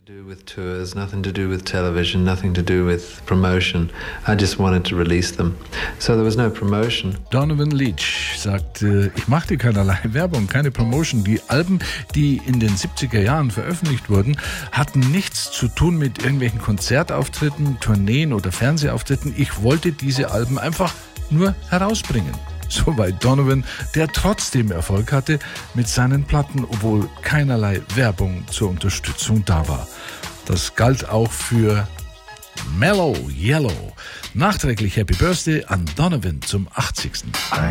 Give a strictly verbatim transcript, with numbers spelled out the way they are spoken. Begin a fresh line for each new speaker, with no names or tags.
do with tours, nothing to do with television, nothing to do with promotion. I just wanted to release them. So there was no promotion.
Donovan Leitch sagt, äh, ich machte keinerlei Werbung, keine Promotion. Die Alben, die in den siebziger Jahren veröffentlicht wurden, hatten nichts zu tun mit irgendwelchen Konzertauftritten, Tourneen oder Fernsehauftritten. Ich wollte diese Alben einfach nur herausbringen. Soweit Donovan, der trotzdem Erfolg hatte mit seinen Platten, obwohl keinerlei Werbung zur Unterstützung da war. Das galt auch für Mellow Yellow. Nachträglich Happy Birthday an Donovan zum achtzigsten